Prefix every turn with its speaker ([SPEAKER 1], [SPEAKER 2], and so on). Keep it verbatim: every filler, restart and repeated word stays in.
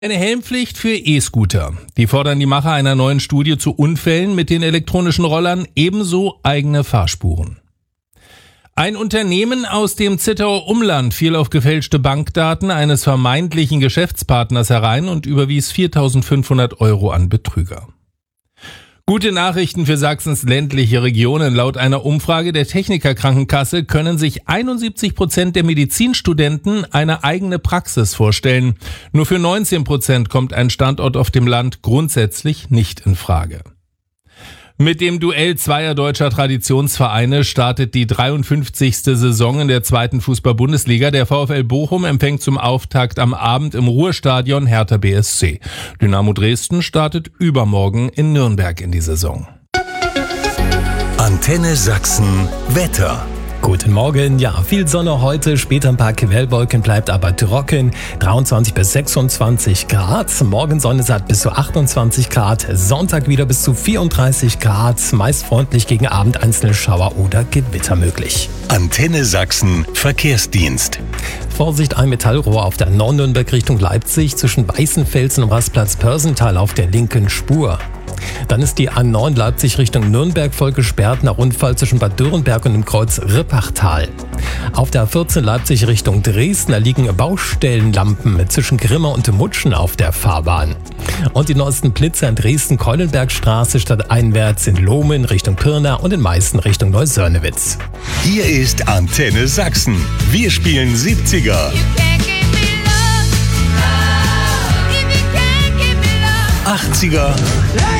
[SPEAKER 1] Eine Helmpflicht für E-Scooter. Die fordern die Macher einer neuen Studie zu Unfällen mit den elektronischen Rollern, ebenso eigene Fahrspuren. Ein Unternehmen aus dem Zittauer Umland fiel auf gefälschte Bankdaten eines vermeintlichen Geschäftspartners herein und überwies viertausendfünfhundert Euro an Betrüger. Gute Nachrichten für Sachsens ländliche Regionen. Laut einer Umfrage der Technikerkrankenkasse können sich einundsiebzig Prozent der Medizinstudenten eine eigene Praxis vorstellen. Nur für neunzehn Prozent kommt ein Standort auf dem Land grundsätzlich nicht in Frage. Mit dem Duell zweier deutscher Traditionsvereine startet die dreiundfünfzigste Saison in der zweiten Fußball-Bundesliga. Der VfL Bochum empfängt zum Auftakt am Abend im Ruhrstadion Hertha B S C. Dynamo Dresden startet übermorgen in Nürnberg in die Saison.
[SPEAKER 2] Antenne Sachsen Wetter.
[SPEAKER 3] Guten Morgen. Ja, viel Sonne heute, später ein paar Quellwolken, bleibt aber trocken. dreiundzwanzig bis sechsundzwanzig Grad. Morgen Sonne satt bis zu achtundzwanzig Grad. Sonntag wieder bis zu vierunddreißig Grad. Meist freundlich, gegen Abend einzelne Schauer oder Gewitter möglich.
[SPEAKER 2] Antenne Sachsen Verkehrsdienst.
[SPEAKER 3] Vorsicht, ein Metallrohr auf der Neu-Nürnberg Richtung Leipzig zwischen Weißenfelsen und Rastplatz Pörsental auf der linken Spur. Dann ist die A neun Leipzig Richtung Nürnberg voll gesperrt nach Unfall zwischen Bad Dürrenberg und dem Kreuz Rippachtal. Auf der A vierzehn Leipzig Richtung Dresden, da liegen Baustellenlampen zwischen Grimma und Mutschen auf der Fahrbahn. Und die neuesten Blitze an Dresden-Keulenbergstraße stadteinwärts in Lohmen Richtung Pirna und in Meißen Richtung Neusörnewitz.
[SPEAKER 2] Hier ist Antenne Sachsen. Wir spielen siebziger, achtziger